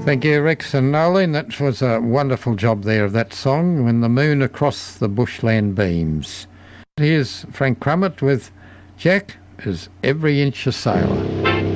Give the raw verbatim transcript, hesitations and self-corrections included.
Thank you, Rex and Nolene. That was a wonderful job there of that song, When the Moon Across the Bushland Beams. Here's Frank Crummett with Jack is Every Inch a Sailor.